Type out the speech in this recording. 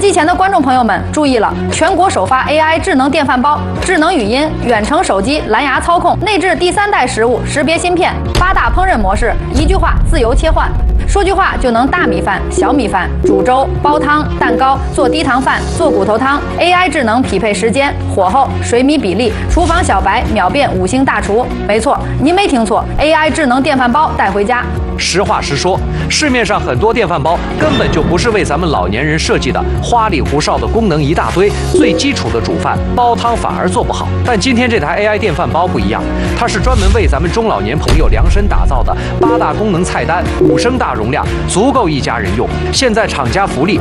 机前的观众朋友们注意了，全国首发 AI 智能电饭煲，智能语音、远程手机、蓝牙操控，内置第3代食物识别芯片，8大烹饪模式，一句话自由切换。说句话就能大米饭、小米饭、煮粥、煲汤、蛋糕、做低糖饭、做骨头汤。AI 智能匹配时间、火候、水米比例，厨房小白秒变5星大厨。没错，您没听错 ，AI 智能电饭煲带回家。 实话实说，市面上很多电饭煲根本就不是为咱们老年人设计的，花里胡哨的功能一大堆，最基础的煮饭、煲汤反而做不好。但今天这台 AI 电饭煲不一样，它是专门为咱们中老年朋友量身打造的，8大功能菜单，5升大容量，足够一家人用。现在厂家福利